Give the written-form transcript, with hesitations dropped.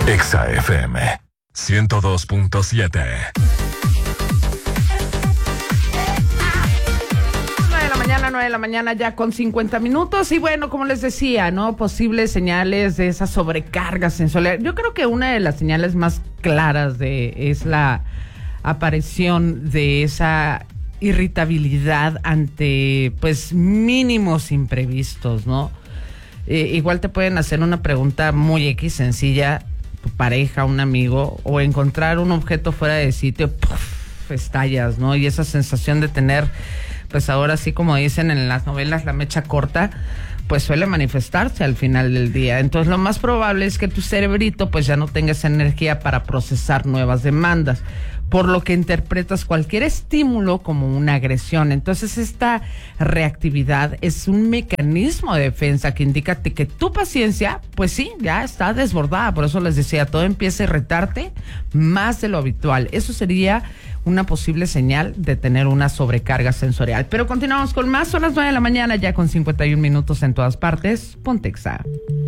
Exa FM 102.7. 9 de la mañana ya con 50 minutos. Y bueno, como les decía, ¿no? Posibles señales de esa sobrecarga sensorial. Yo creo que una de las señales más claras es la aparición de esa irritabilidad ante, pues, mínimos imprevistos, ¿no? Igual te pueden hacer una pregunta muy X, sencilla, tu pareja, un amigo, o encontrar un objeto fuera de sitio, ¡puf!, estallas, ¿no? Y esa sensación de tener, pues ahora sí, como dicen en las novelas, la mecha corta, pues suele manifestarse al final del día. Entonces lo más probable es que tu cerebrito pues ya no tenga esa energía para procesar nuevas demandas, por lo que interpretas cualquier estímulo como una agresión. Entonces esta reactividad es un mecanismo de defensa que indica que tu paciencia, pues sí, ya está desbordada. Por eso les decía, todo empieza a irritarte más de lo habitual. Eso sería una posible señal de tener una sobrecarga sensorial. Pero continuamos con más. Son las 9 de la mañana, ya con 51 minutos en todas partes. Ponte Exa.